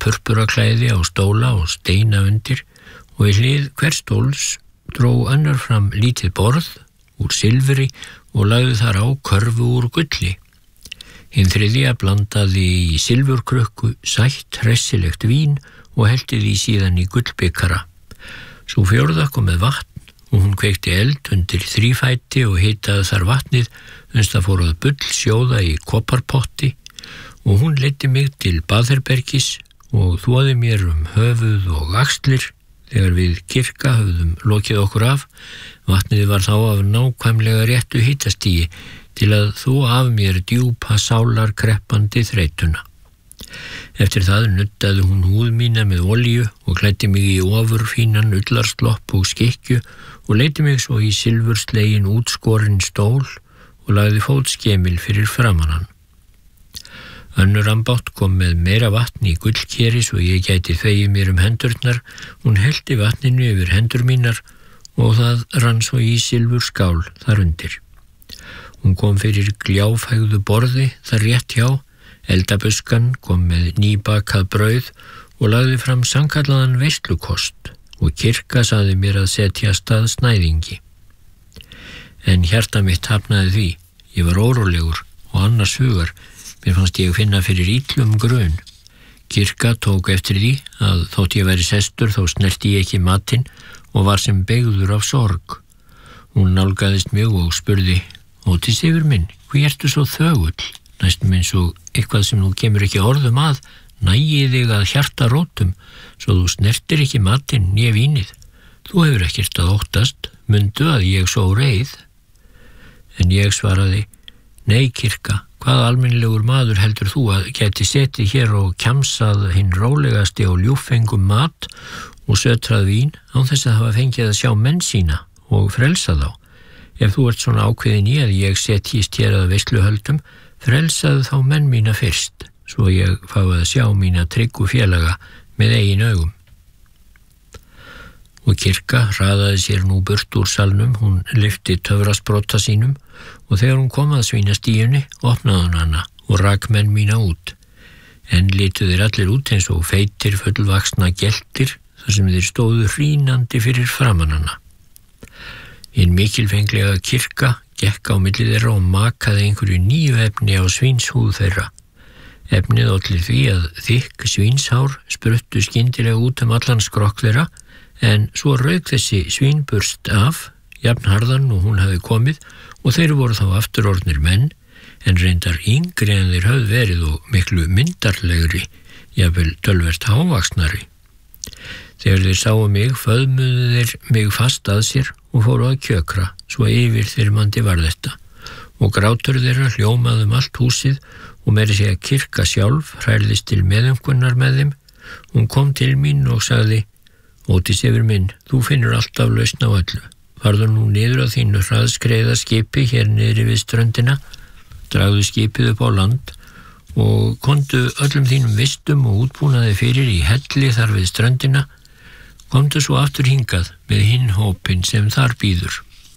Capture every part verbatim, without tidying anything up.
purpuraklæði á stóla og steina undir og í hlið hvers stóls dró önnur fram lítið borð úr silfri og lagði þar á körfu úr gulli. Hinn þriðja blandaði í silfurkrukku sætt hressilegt vín og hellti því síðan í gullbikara. Sú fjórða kom með vatn og hún kveikti eld undir þrífæti og hitaði þar vatnið uns það fór að bull sjóða í kopparpotti og hún leiddi mig til baðherbergis og þvoði mér um höfuð og axlir. Þegar við kirkja höfðum lokið okkur af, vatnið var þá af nákvæmlega réttu hitastígi til að þvo af mér djúpa sálar kreppandi þreytuna. Eftir það nuddaði hún húð mína með olíu og klæddi mig í ofurfínan ullarslopp og skikkju og leiddi mig svo í silfurslegin útskorinn stól og lagði fótskemil fyrir framan hann. Önnur ambátt kom með meira vatn í gullkeri svo ég gæti þvegið mér um hendurnar. Hún hellti vatninu yfir hendur mínar og það rann svo í silfurskál þar undir. Hún kom fyrir gljáfægðu borði þar rétt hjá. Eldabuskan kom með nýbakað brauð og lagði fram sannkallaðan veislukost og kirkja sagði mér að setjast að snæðingi. En hjarta mitt hafnaði því. Ég var órólegur og annars hugar. Mér fannst ég finna fyrir illum grun. Kirkja tók eftir því að þótt ég væri sestur þá snerti ég ekki matinn og var sem beygður af sorg. Hún nálgaðist mig og spurði: Ótis yfir minn, hví ertu svo þögull? Næstum eins og eitthvað sem nú kemur ekki orðum að, nægi þig að hjarta rótum, svo þú snertir ekki matinn né vínið. Þú hefur ekkert að óttast, mundu að ég svo reið. En ég svaraði: Nei, kirkja, hvaða almennilegur maður heldur þú að gæti setið hér og kjamsað hinn rólegasti og ljúffengum mat og sötrað vín án þess að hafa fengið að sjá menn sína og frelsa þá? Ef þú ert svona ákveðin í að ég setjist hér að veisluhöldum, frelsaðu þá menn mína fyrst, svo ég fái að sjá mína tryggu félaga með eigin augum. Og kirkja hraðaði sér nú burt úr salnum, hún lyfti töfrasprota sínum og þegar hún kom að svínastíunni opnaði hún hana og rak menn mína út. En litu þeir allir út eins og feitir fullvaxna geltir þar sem þeir stóðu hrínandi fyrir framan hana. Hinn mikilfenglega kirkja gekk á milli þeirra og makaði einhverju nýju efni á svínshúð þeirra. Efnið olli því að þykk svínshár spruttu skyndilega út um allan skrokk þeirra, en svo rauk þessi svínburst af, jafnharðan og hún hafði komið, og þeir voru þá aftur orðnir menn, en reyndar yngri en þeir höfðu verið og miklu myndarlegri, jafnvel tölvert hávaxnari. Þegar þeir sáu mig, föðmuðu þeir mig fast að sér og fóru að kjökra, svo yfirþyrmandi var þetta. Og grátur þeirra hljómaði um allt húsið og meira segja kirkja sjálf hrærðist til meðumkunnar með þeim. Hún kom til mín og sagði: Ótis yfir minn, þú finnur alltaf lausn á öllu. Farðu nú niður á þínu hraðskreiða skipi hér niðri við ströndina, dragðu skipið upp á land og komdu öllum þínum vistum og útbúnaði fyrir í helli þar við ströndina. Komdu svo aftur hingað með hinn hópinn sem þar bíður.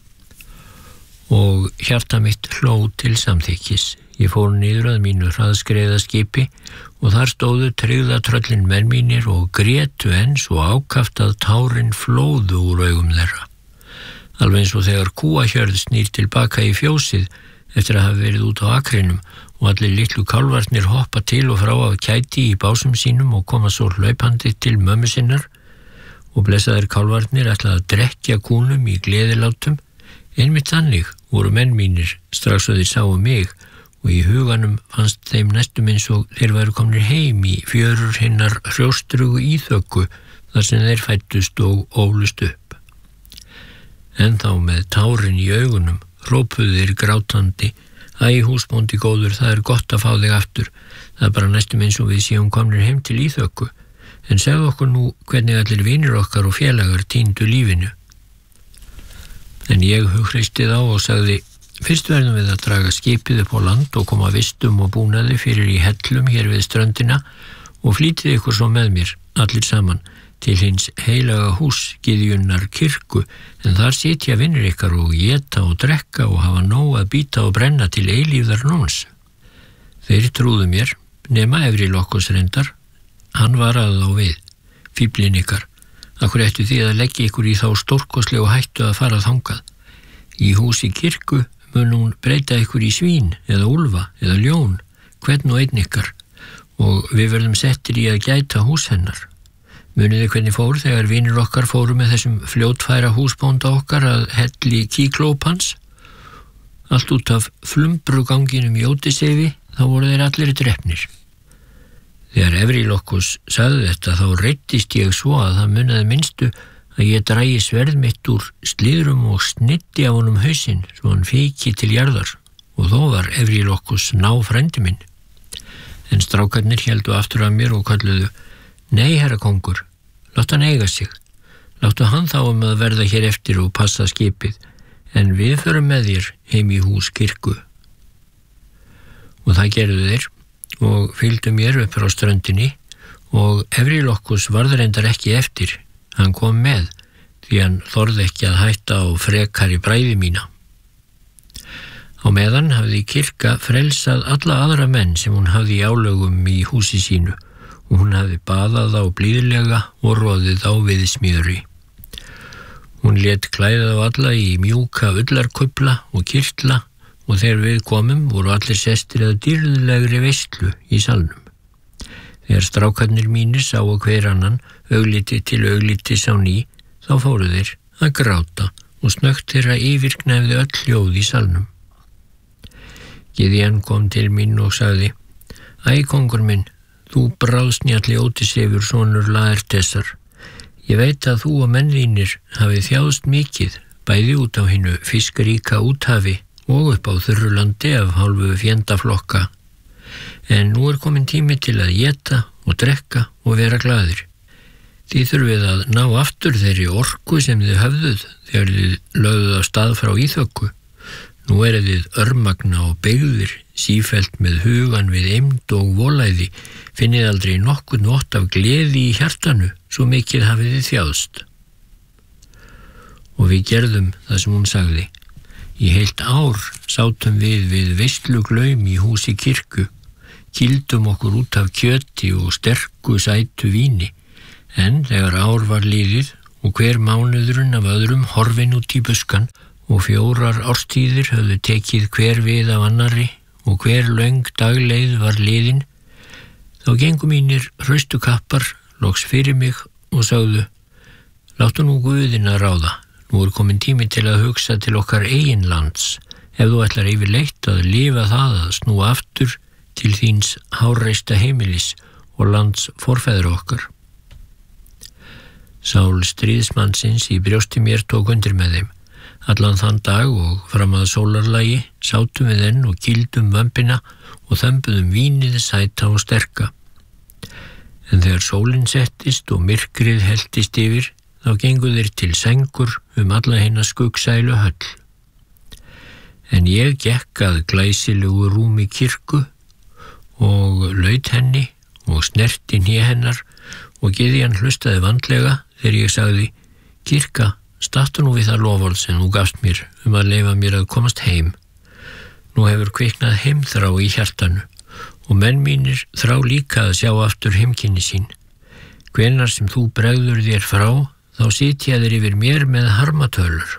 Og hjarta mitt hló til samþykkis. Ég fór niður að mínu hraðskreiða skipi og þar stóðu tryggðatröllin menn mínir og grétu enn svo ákaft að tárin flóðu úr augum þeirra. Alveg eins og þegar kúahjörð snýr tilbaka í fjósið eftir að hafa verið út á akrinum og allir litlu kálfarnir hoppa til og frá af kæti í básum sínum og koma svo hlaupandi til mömmu sinnar og blessaðir kálfarnir ætla að drekkja kúnum í gleðilátum. Einmitt þannig voru menn mínir strax og þeir sáu mig og í huganum fannst þeim næstum eins og þeir væru komnir heim í fjörur hinnar hrjóstrugu íþökku þar sem þeir fættust og ólust upp. En þá með tárin í augunum hrópuðu þeir grátandi: Æ, húsbóndi góður, það er gott að fá þig aftur. Það er bara næstum eins og við séum komnir heim til íþökku. En segðu okkur nú hvernig allir vinir okkar og félagar týndu lífinu. En ég hugreisti þá og sagði: Fyrst verðum við að draga skipið upp á land og koma vistum og búnaði fyrir í hellum hér við ströndina og flýtið ykkur svo með mér, allir saman, til hins heilaga hús Gyðjunnar kirkju, en þar sitja vinir ykkar og éta og drekka og hafa nóg að bíta og brenna til eilífðar nóns. Þeir trúðu mér, nema Efri Lokkos reyndar, Hann varaði þá við: Fíflin ykkar, af hverju ættu þið að leggja ykkur í þá stórkostlegu hættu að fara þangað? Í húsi kirkju mun hún breyta ykkur í svín eða úlfa eða ljón, hvern og einn ykkar, og við verðum settir í að gæta hús hennar. Munið þið hvernig fór þegar vinir okkar fóru með þessum fljótfæra húsbónda okkar að helli kíklópans? Allt út af flumbruganginum í Ódyssefi, þá voru þeir allir drepnir. Þegar Evrílokkos sagði þetta þá reiddist ég svo að það munaði minnstu að ég drægi sverð mitt úr slíðrum og snitti af honum hausinn svo hann fiki til jarðar, og þó var Evrílokkos ná frændi minn. En strákarnir héldu aftur af mér og kölluðu: Nei, herra kongur, látt hann eiga sig. Láttu hann þá um að verða hér eftir og passa skipið, en við förum með þér heim í hús kirkju. Og það gerðu þeir og fylgdu mér upp frá ströndinni, og Evrílokkos varð reyndar ekki eftir. Hann kom með, því hann þorði ekki að hætta á frekari bræði mína. Á meðan hafði kirkja frelsað alla aðra menn sem hún hafði í álögum í húsi sínu, og hún hafði baðað á blíðlega og roðið á viðsmjöri. Hún lét klæða á alla í mjúka ullarkufla og kirtla, og þegar við komum voru allir sestir að dýrðlegri veislu í salnum. Þegar strákarnir mínir sáu hver annan augliti til auglitis á ný, þá fóru þeir að gráta og snöggt þeirra yfirgnæfði öll hljóð í salnum. Gideon kom til mín og sagði: Æ, kongur minn, þú bráðsnjalli Ódyssefur sonur Laertesar. Ég veit að þú og menn þínir hafið þjáðst mikið, bæði út á hinu fiskaríka úthafi og upp á þurrulandi af hálfu fjendaflokka. En nú er komin tími til að éta og drekka og vera glaðir. Þið þurfið að ná aftur þeirri orku sem þið höfðuð þegar þið lögðuð á stað frá Íþökku. Nú eru þið örmagna og beygðir, sífellt með hugan við eymd og volæði, finnið aldrei nokkurn vott af gleði í hjartanu, svo mikið hafið þið þjáðst. Og við gerðum það sem hún sagði. Í heilt ár sátum við við veisluglaum í húsi kirkju, kýldum okkur út af kjöti og sterku sætu víni, en þegar ár var liðið og hver mánuðurinn af öðrum horfin út í buskan og fjórar árstíðir höfðu tekið hver við af annarri og hver löng dagleið var liðin, þá gengu mínir hraustu kappar loks fyrir mig og sagðu: Láttu nú Guðinn að ráða, nú er komin tími til að hugsa til okkar eigin lands, ef þú ætlar yfirleitt að lifa það að snúa aftur til þíns hárreista heimilis og lands forfeðra okkar. Sál stríðsmannsins í brjósti mér tók undir með þeim. Allan þann dag og fram að sólarlagi sátum við enn og kýldum vömbina og þömbuðum vínið sæta og sterka. En þegar sólin settist og myrkrið helltist yfir, þá gengu þeir til sængur um alla hina skuggsælu höll. En ég gekk að glæsilegu rúmi kirkju og laut henni og snerti hné hennar og Gideon hlustaði vandlega þegar ég sagði: Kirkja, stattu nú við það loforð sem þú gafst mér um að leyfa mér að komast heim. Nú hefur kviknað heimþrá í hjartanu og menn mínir þrá líka að sjá aftur heimkynni sín. Hvenær sem þú bregður þér frá, þá sitja þér yfir mér með harmatölur.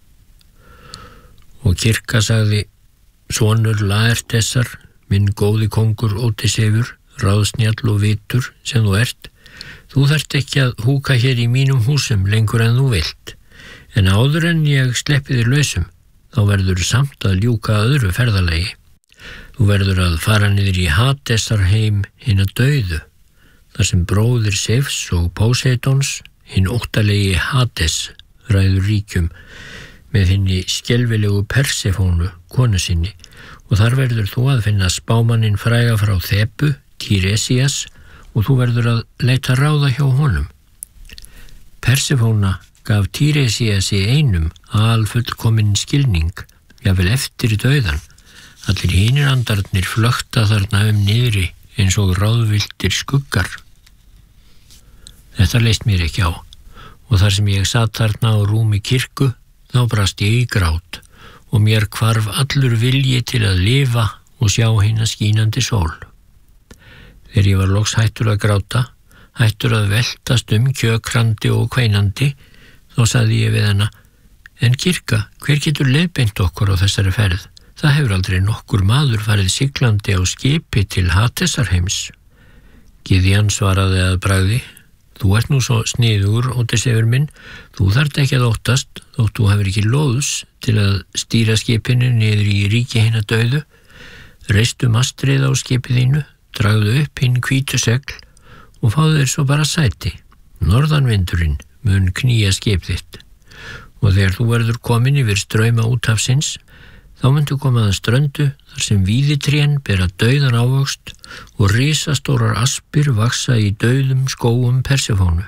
Og kirkja sagði: Sonur Laertesar, minn góði kongur Ódyssefur, ráðsnjall og vitur sem þú ert, þú þarft ekki að húka hér í mínum húsum lengur en þú vilt, en áður en ég sleppi þér lausum, þá verður samt að ljúka öðru ferðalagi. Þú verður að fara niður í Hadesar heim hina dauðu, þar sem bróðir Seifs og Póseidons, hinn óttalegi Hades, ræður ríkjum með hinni skelfilegu Persefónu, konu sinni, og þar verður þú að finna spámanninn fræga frá Þebu, Tiresias, og þú verður að leita ráða hjá honum. Persefóna gaf Tiresiasi einum alfullkominn skilning, jafnvel eftir dauðan. Allir hinir andarnir flökta þarna um niðri eins og ráðviltir skuggar. Þetta leist mér ekki á, og þar sem ég satt þarna á rúmi kirkju, þá brast ég í grát og mér hvarf allur vilji til að lifa og sjá hina skínandi sól. Þegar ég var loks hættur að gráta, hættur að veltast um kjökrandi og kveinandi, þá sagði ég við hana: En Kirka, hver getur leiðbeint okkur á þessari ferð? Það hefur aldrei nokkur maður farið siglandi á skipi til Hatesarheims. Gideon svaraði að bragði: Þú ert nú svo sniðugur, Ódysseifur minn, þú þarft ekki að óttast, þótt þú hefur ekki lóðs til að stýra skipinu niður í ríki hinna dauðu. Reistu mastrið á skipið þínu, dragðu upp hinn hvítu segl og fáðu þér svo bara sæti. Norðanvindurinn mun knýja skip þitt. Og þegar þú verður komin yfir strauma úthafsins, þá myndu koma að ströndu þar sem víðitrén bera dauðan ávöxt og risastórar aspir vaksa í dauðum skógum Persefónu.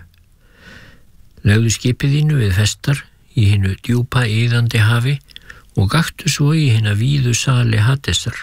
Legðu skipið þínu við festar í hinu djúpa iðandi hafi og gaktu svo í hina víðu sali Hadesar.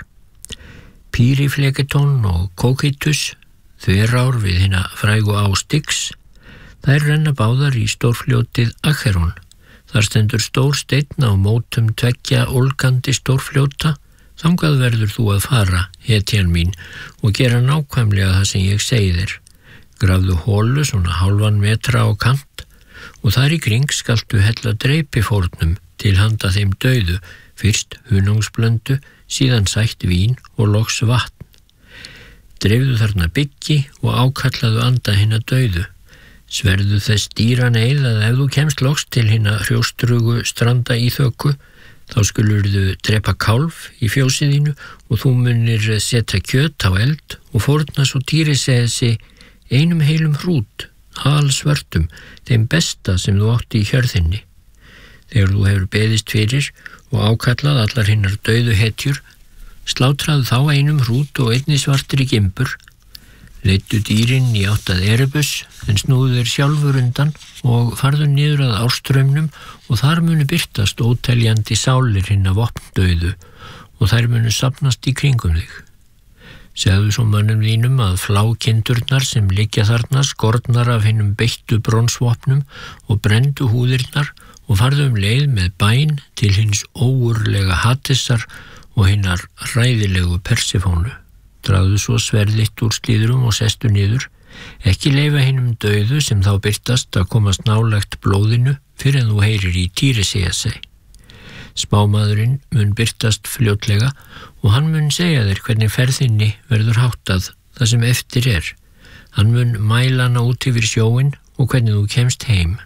Pýrifleketon og Kókitus, þverár við hina frægu á Styx, þær renna báðar í stórfljótið Acheron. Þar stendur stór steinn á mótum tveggja ólgandi stórfljóta. Þangað verður þú að fara, hetjan mín, og gera nákvæmlega það sem ég segi þér. Grafðu hólu svona hálfan metra á kant og þar í kring skaltu hella dreipifórnum til handa þeim dauðu, fyrst hunungsblöndu, síðan sætt vín og loks vatn. Dreifðu þarna byggi og ákallaðu anda hinna dauðu. Sverðu þess dýran eið að ef þú kemst loks til hinna hrjóstrugu stranda í þöku, þá skulurðu drepa kálf í fjósiðínu og þú munir setja kjöt á eld og fórna svo Týrisesi einum heilum hrút, halsvörtum, þeim besta sem þú átti í hjörðinni. Þegar þú hefur beðist fyrir og ákallað allar hinnar dauðu hetjur, slátraðu þá einum hrút og einni svartri gimbur. Leiddu dýrin í átt að Erebus, en snúðu þeir sjálfur undan og farðu niður að árstraumnum og þar munu birtast óteljandi sálir hinna vopndauðu og þær munu safnast í kringum þig. Segðu svo mönnum þínum að flákindurnar sem liggja þarna skornar af hinnum beittu bronsvopnum og brenndu húðirnar og farðu um leið með bæn til hins óurlega Hadesar og hinnar hræðilegu Persefónu. Dragðu svo sverðitt úr slíðrum og sestu niður, ekki leyfa hinum dauðu sem þá birtast að komast nálægt blóðinu fyrir en þú heyrir í Týrisesi. Spámaðurinn mun birtast fljótlega og hann mun segja þér hvernig ferðinni verður háttað það sem eftir er. Hann mun mæla hana út yfir sjóin og hvernig þú kemst heim.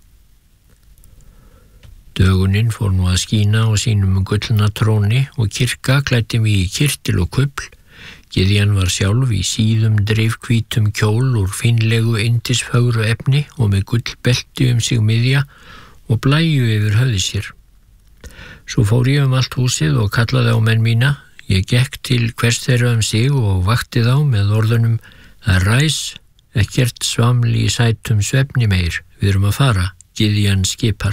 Dögunin fór nú að skína á sínum gullna tróni og Kirka klæddi mig í kyrtil og kubl. Gideon var sjálf í síðum dreifhvítum kjól úr fínlegu yndisfögru efni og með gullbelti um sig miðja og blæju yfir höfði sér. Svo fór ég um allt húsið og kallaði á menn mína. Ég gekk til hvers þeirra um sig og vakti þá með orðunum: Það ræs, ekkert svamli í sætum svefni meir, við erum að fara, Gideon skipar.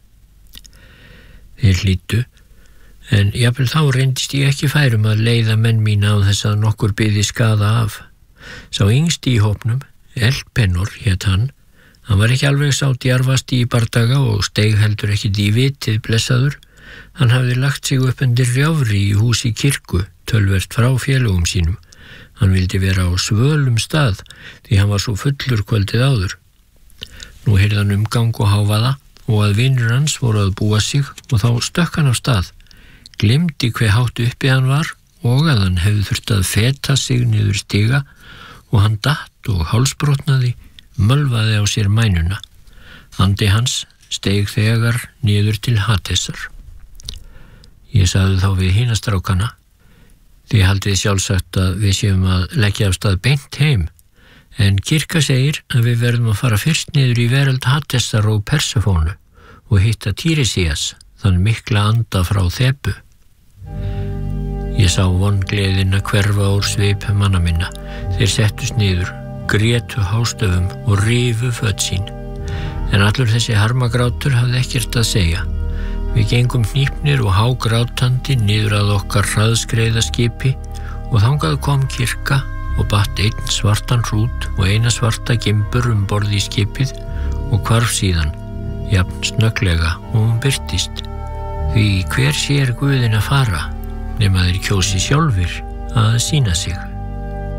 Þeir hlýddu. En jafnvel þá reyndist ég ekki færum að leiða menn mína á þess að nokkur byði skaða af. Sá yngsti í hópnum, Elpenor hét hann, hann var ekki alveg sá djarfasti í bardaga og steig heldur ekki í vitið blessaður. Hann hafði lagt sig upp undir rjáfri í húsi kirkju, tölvert frá félögum sínum. Hann vildi vera á svölum stað, því hann var svo fullur kvöldið áður. Nú heyrði hann umgang og hávaða og að vinur hans voru að búa sig og þá stökk hann af stað. Glimti hve hátt uppi hann var og að hann hefði þurft að feta sig niður stiga og hann datt og hálsbrotnaði, mölvaði á sér mænuna. Andi hans steig þegar niður til Hadesar. Ég sagði þá við hina strákana: Þið haldið sjálfsagt að við séum að leggja af stað beint heim, en Kirka segir að við verðum að fara fyrst niður í veröld Hadesar og Persefónu og hitta Týrisías, þann mikla anda frá Þebu. Ég sá vongleðina hverfa úr svip manna minna. Þeir settust niður, grétu hástöfum og rifu föt sín. En allur þessi harmagrátur hafði ekkert að segja. Við gengum hnípnir og hágrátandi niður að okkar hraðskreiðaskipi og þangað kom Kirka og batt einn svartan hrút og eina svarta gimbur um borð í skipið og hvarf síðan, jafn snögglega og hún birtist. Því hver sér Guðin að fara, nema þeir kjósi sjálfir að sýna sig.